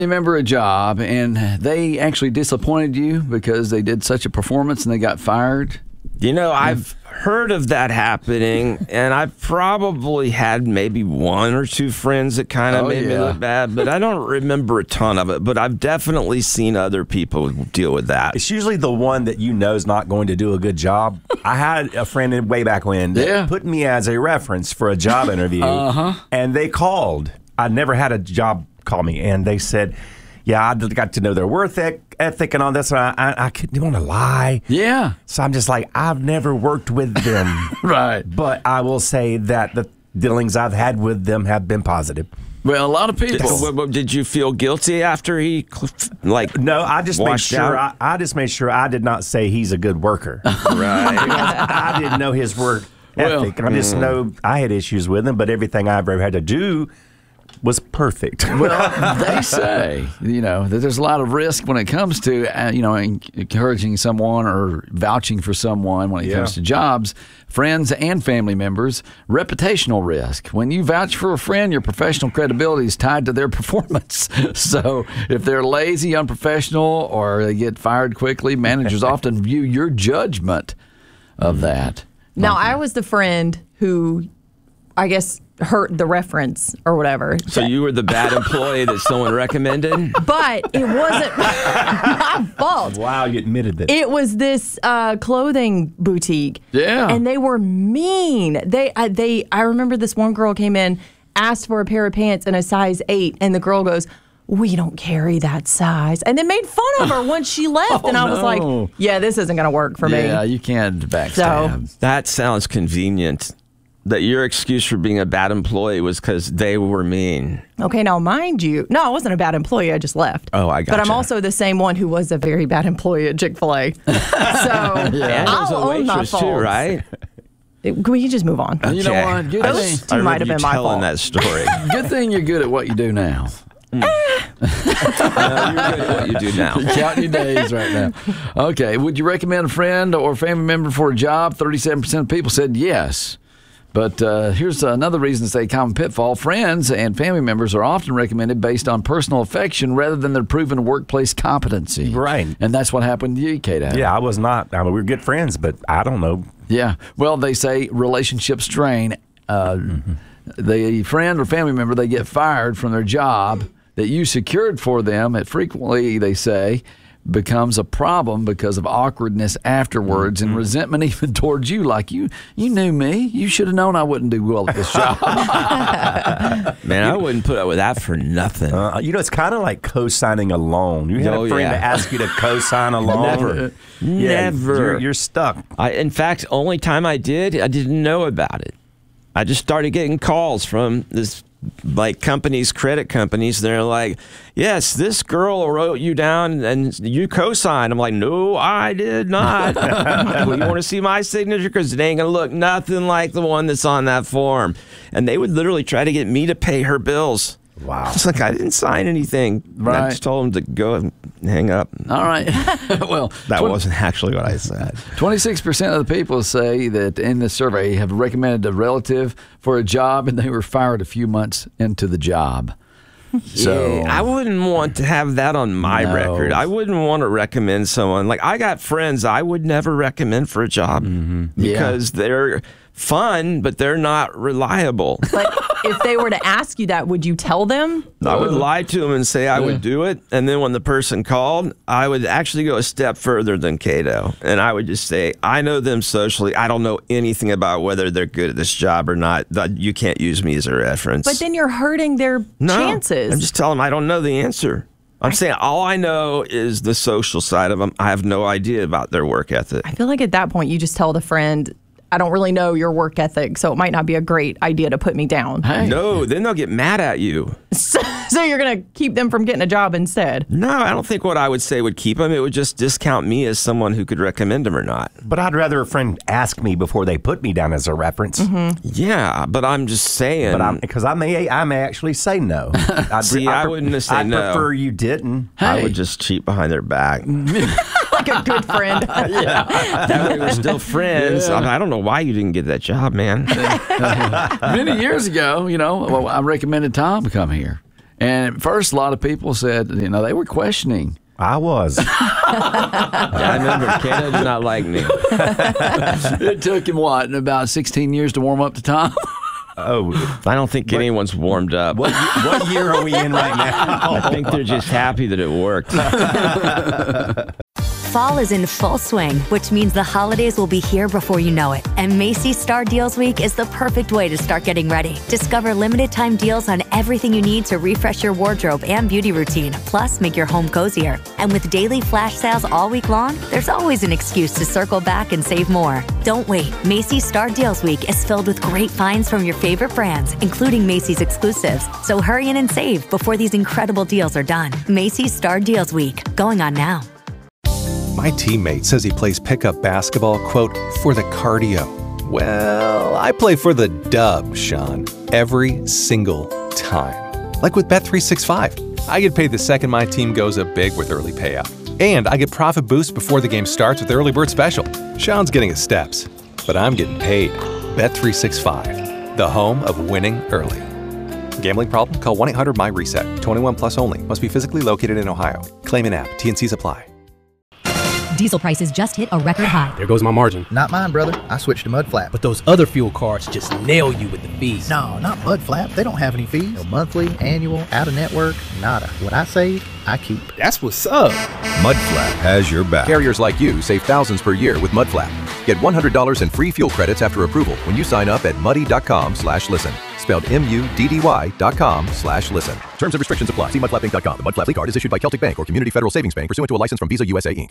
Remember a job and they actually disappointed you because they did such a performance and they got fired? You know, I've heard of that happening, and I've probably had maybe one or two friends that kind of made me look bad, but I don't remember a ton of it. But I've definitely seen other people deal with that. It's usually the one that you know is not going to do a good job. I had a friend way back when that put me as a reference for a job interview, and they called. I never had a job call me, and they said, yeah, I got to know their work ethic and all this. And I didn't want to lie. Yeah. So I'm just like, I've never worked with them. Right. But I will say that the dealings I've had with them have been positive. Well, a lot of people. Did you feel guilty after he, No, I just made sure. I just made sure I did not say he's a good worker. Right. I didn't know his work ethic. And I just know I had issues with him, but everything I've ever had to do was perfect. Well, they say, that there's a lot of risk when it comes to, encouraging someone or vouching for someone when it comes to jobs, friends and family members. Reputational risk. When you vouch for a friend, your professional credibility is tied to their performance. So if they're lazy, unprofessional, or they get fired quickly, managers often view your judgment of that. Now, I was the friend who, I guess, hurt the reference or whatever. So you were the bad employee that someone recommended? But it wasn't my fault. Wow, you admitted that. It was this clothing boutique. Yeah. And they were mean. I remember this one girl came in, asked for a pair of pants in a size 8, and the girl goes, we don't carry that size. And then made fun of her once she left. And I was like, yeah, this isn't going to work for me. Yeah, you can't backstab. So, that sounds convenient. That your excuse for being a bad employee was because they were mean. Okay, now mind you, no, I wasn't a bad employee. I just left. Oh, I got But I'm also the same one who was a very bad employee at Chick-fil-A. So I'll own my faults. Too, right? Can we just move on? You know what? Good Those thing, two might have been my fault. Telling that story. good thing you're good at what you do now. You're good at what you do now. You're counting your days right now. Okay, would you recommend a friend or family member for a job? 37% of people said yes. But here's another reason to say common pitfall. Friends and family members are often recommended based on personal affection rather than their proven workplace competency. Right. And that's what happened to you, Kate. Yeah, I was not. I mean, we were good friends, but I don't know. Yeah. Well, they say relationship strain. The friend or family member, they get fired from their job that you secured for them. It frequently, they say, becomes a problem because of awkwardness afterwards and resentment even towards you. Like, you knew me. You should have known I wouldn't do well at this job. Man, I wouldn't put up with that for nothing. It's kind of like co-signing a loan. You had a friend to ask you to co-sign a loan. Never. You're stuck. In fact, only time I didn't know about it. I just started getting calls from this companies, credit companies. They're like, yes, this girl wrote you down and you co-signed. I'm like, no, I did not. Well, you want to see my signature? Because it ain't going to look nothing like the one that's on that form. And they would literally try to get me to pay her bills. Wow. It's like, I didn't sign anything. Right. I just told them to go and hang up. All right. Well, that wasn't actually what I said. 26% of the people say that in this survey have recommended a relative for a job and they were fired a few months into the job. So yeah, I wouldn't want to have that on my record. I wouldn't want to recommend someone. Like, I got friends I would never recommend for a job because they're fun, but they're not reliable. But if they were to ask you that, would you tell them? I would lie to them and say I would do it. And then when the person called, I would actually go a step further than Cato. And I would just say, I know them socially. I don't know anything about whether they're good at this job or not. You can't use me as a reference. But then you're hurting their chances. I'm just telling them I don't know the answer. I'm saying all I know is the social side of them. I have no idea about their work ethic. I feel like at that point, you just tell the friend, I don't really know your work ethic, so it might not be a great idea to put me down. Hey. No, then they'll get mad at you. So you're going to keep them from getting a job instead? No, I don't think what I would say would keep them. It would just discount me as someone who could recommend them or not. But I'd rather a friend ask me before they put me down as a reference. Yeah, but I'm just saying. But because I may actually say no. I wouldn't have said no. I prefer you didn't. Hey. I would just cheat behind their back. Like a good friend. That way we're still friends. Yeah. I don't know why you didn't get that job, man. many years ago, I recommended Tom come here. And at first, a lot of people said, they were questioning. I was. I remember Canada did not like me. It took him, about 16 years to warm up to Tom? Oh, I don't think anyone's warmed up. what year are we in right now? I think they're just happy that it worked. Fall is in full swing, which means the holidays will be here before you know it. And Macy's Star Deals Week is the perfect way to start getting ready. Discover limited time deals on everything you need to refresh your wardrobe and beauty routine, plus make your home cozier. And with daily flash sales all week long, there's always an excuse to circle back and save more. Don't wait. Macy's Star Deals Week is filled with great finds from your favorite brands, including Macy's exclusives. So hurry in and save before these incredible deals are done. Macy's Star Deals Week, going on now. My teammate says he plays pickup basketball, quote, for the cardio. Well, I play for the dub, Sean, every single time. Like with Bet365. I get paid the second my team goes up big with early payout. And I get profit boost before the game starts with the early bird special. Sean's getting his steps, but I'm getting paid. Bet365, the home of winning early. Gambling problem? Call 1-800-MY-RESET. 21 plus only. Must be physically located in Ohio. Claim in app. T&Cs apply. Diesel prices just hit a record high. There goes my margin. Not mine, brother. I switched to Mudflap. But those other fuel cards just nail you with the fees. No, not Mudflap. They don't have any fees. No monthly, annual, out-of-network, nada. What I save, I keep. That's what's up. Mudflap has your back. Carriers like you save thousands per year with Mudflap. Get $100 in free fuel credits after approval when you sign up at muddy.com/listen. Spelled MUDDY.com/listen. Terms and restrictions apply. See mudflapinc.com. The Mudflap card is issued by Celtic Bank or Community Federal Savings Bank pursuant to a license from Visa USA Inc.